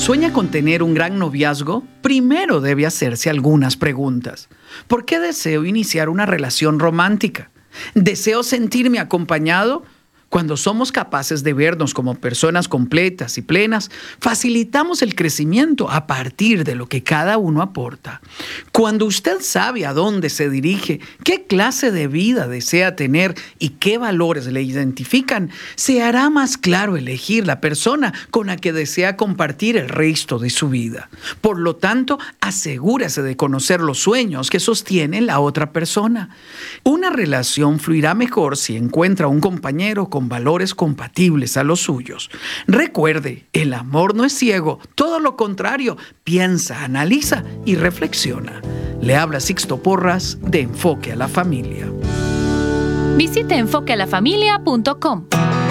¿Sueña con tener un gran noviazgo? Primero debe hacerse algunas preguntas. ¿Por qué deseo iniciar una relación romántica? ¿Deseo sentirme acompañado? Cuando somos capaces de vernos como personas completas y plenas, facilitamos el crecimiento a partir de lo que cada uno aporta. Cuando usted sabe a dónde se dirige, qué clase de vida desea tener y qué valores le identifican, se hará más claro elegir la persona con la que desea compartir el resto de su vida. Por lo tanto, asegúrese de conocer los sueños que sostiene la otra persona. Una relación fluirá mejor si encuentra un compañero con valores compatibles a los suyos. Recuerde, el amor no es ciego, todo lo contrario, piensa, analiza y reflexiona. Le habla Sixto Porras de Enfoque a la Familia. Visite enfoquealafamilia.com.